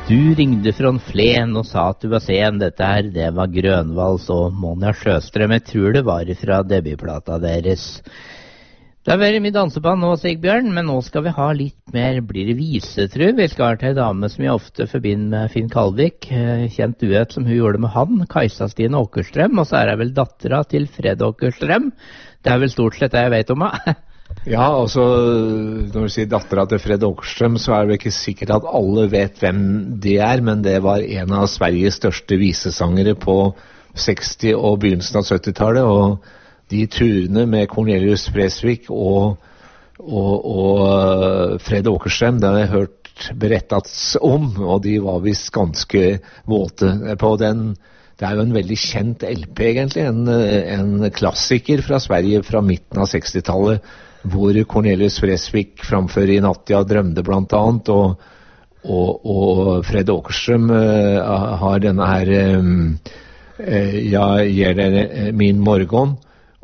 Du ringde från Flen og sa at du var sen. Dette her, det var Grønvalls og Monja Sjøstrøm. Jeg tror det var fra debutplata deres. Det har vært mye danseband nå, Sigbjørn, men nå skal vi ha litt mer, blir det visetru. Vi skal ha til en dame som jeg ofte forbinder med Finn Kalvik, kjent duett som hun gjorde med han, Kajsa Stine Åkerstrøm, og så er det vel dattera til Fred Åkerstrøm. Det er vel stort sett det jeg vet om henne. Ja, altså, når du sier dattera til Fred Åkerstrøm, så er det ikke sikkert at alle vet hvem det er, men det var en av Sveriges største visesangere på 60- og begynnelsen av 70-tallet, og de turene med Cornelius Vreeswijk og Fred Åkerstrøm, det har jeg hørt berettet om, og de var vist ganske våte på den. Det er jo en veldig kjent LP egentlig, en klassiker fra Sverige fra midten av 60-tallet, hvor Cornelius Vreeswijk framfører I natt jeg drømte blant annet, og Fred Åkerstrøm har denne her Jeg gir deg min morgen,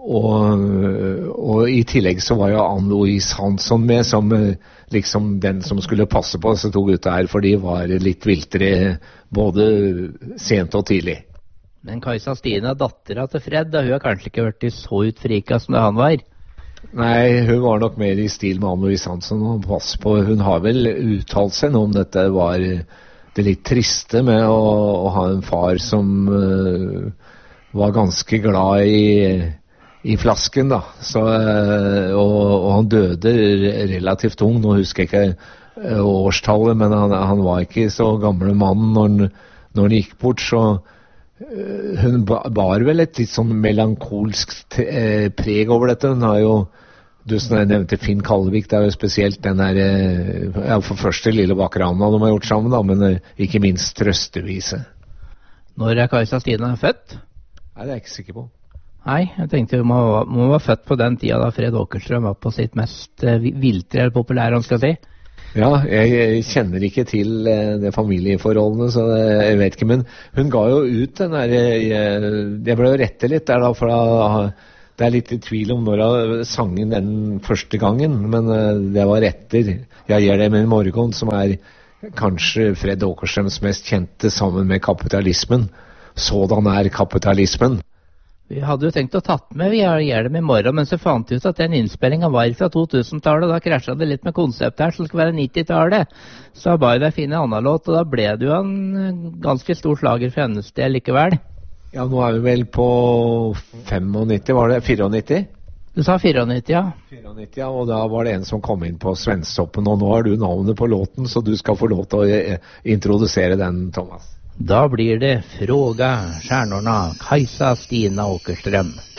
og I tillegg så var jo Anne-Louise Hansson med som liksom den som skulle passe på disse to gutta her, for de var litt viltre både sent og tidlig. Men Kajsa Stine, dattera til Fred, da hun har kanskje ikke vært så utfrika som det han var? Nei, hun var nok mer I stil med Anne-Louise Hansson, og pass på, hun har vel uttalt seg nå om dette var det litt triste med å ha en far som var ganske glad I flasken da, så, og han døde relativt ung, nå husker jeg ikke årstallet, men han var ikke så gamle mann når han gikk bort, så hun bar vel et litt sånn melankolsk preg over dette. Hun har jo, du som nevnte Finn Kalvik, det er jo spesielt den der, ja, for første lille bakrana de har gjort sammen da, men ikke minst trøstevise. Når Kajsa Stine født? Nei, det er jeg ikke sikker på. Nei, jeg tenkte hun må være født på den tida da Fred Åkerstrøm var på sitt mest viltre eller populære, han skal si. Ja, jeg kjenner ikke til de familieforholdene, så jeg vet ikke, men hun ga jo ut den der, jeg ble jo rettet litt der da, for det er litt I tvil om når jeg sang den første gangen, men det var etter Jeg gir deg min morgen, som kanskje Fred Åkerstrøms mest kjente sammen med kapitalismen. Sådan kapitalismen. Vi hadde jo tenkt å tatt med Vi gjør det med I morgen, men så fant vi ut at den innspillingen var fra 2000-tallet, da krasjet det litt med konseptet her, så det skulle være 90-tallet. Så bare det finne en annen låt, og da ble det jo en ganske stor slager for hennes del likevel. Ja, nå vi vel på 95, var det 94? Du sa 94, ja. 94, ja, og da var det en som kom inn på Svenstoppen, og nå har du navnet på låten, så du skal få lov til å introdusere den, Thomas. Da blir det Fråga stjärnorna, Kajsa Stina Åkerström.